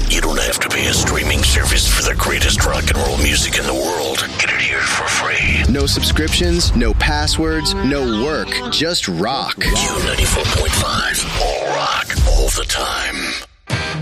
You don't have to pay a streaming service for the greatest rock and roll music in the world. Get it here for free. No subscriptions, no passwords, no work, just rock. Q94.5. All rock, all the time.